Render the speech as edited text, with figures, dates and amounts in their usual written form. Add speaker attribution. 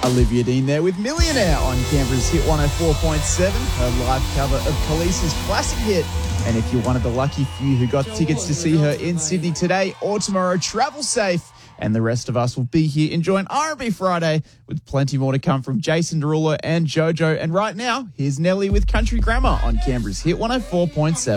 Speaker 1: Olivia Dean there with Millionaire on Canberra's Hit 104.7, her live cover of Khaleesi's classic hit. And if you're one of the lucky few who got tickets to see her in Sydney today or tomorrow, travel safe. And the rest of us will be here enjoying R&B Friday with plenty more to come from Jason Derulo and JoJo. And right now, here's Nelly with Country Grammar on Canberra's Hit 104.7.